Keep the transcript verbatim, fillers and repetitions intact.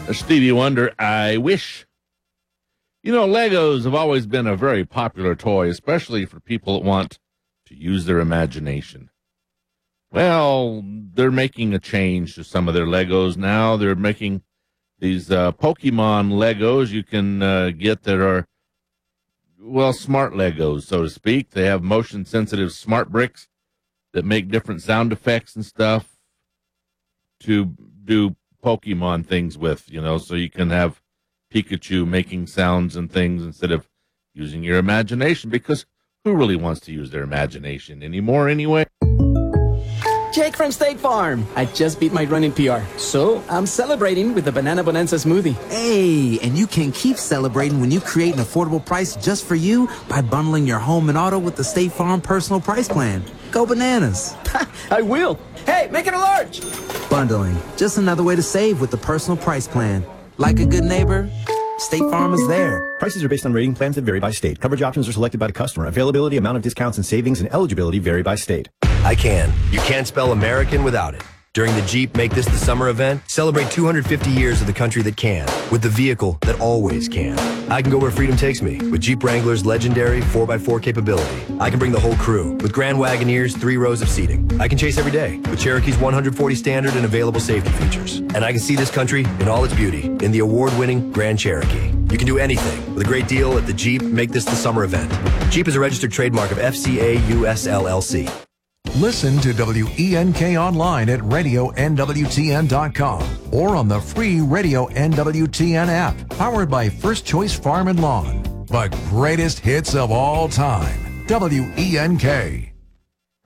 Stevie Wonder, I wish. You know, Legos have always been a very popular toy, especially for people that want to use their imagination. Well, they're making a change to some of their Legos now. They're making these uh, Pokemon Legos you can uh, get that are, well, smart Legos, so to speak. They have motion-sensitive smart bricks that make different sound effects and stuff to do Pokemon things with, you know, so you can have Pikachu making sounds and things instead of using your imagination, because who really wants to use their imagination anymore anyway? Jake from State Farm. I just beat my running P R, so I'm celebrating with the Banana Bonanza smoothie. Hey, and you can keep celebrating when you create an affordable price just for you by bundling your home and auto with the State Farm Personal Price Plan. Go bananas. I will. Hey, make it a large. Bundling, just another way to save with the Personal Price Plan. Like a good neighbor, State Farm is there. Prices are based on rating plans that vary by state. Coverage options are selected by the customer. Availability, amount of discounts and savings, and eligibility vary by state. I can. You can't spell American without it. During the Jeep Make This the Summer event, celebrate two hundred fifty years of the country that can, with the vehicle that always can. I can go where freedom takes me, with Jeep Wrangler's legendary four by four capability. I can bring the whole crew, with Grand Wagoneer's three rows of seating. I can chase every day, with Cherokee's one hundred forty standard and available safety features. And I can see this country in all its beauty, in the award-winning Grand Cherokee. You can do anything with a great deal at the Jeep Make This the Summer event. Jeep is a registered trademark of F C A U S L L C. Listen to W E N K online at radio N W T N dot com or on the free Radio N W T N app, powered by First Choice Farm and Lawn. The greatest hits of all time. W E N K.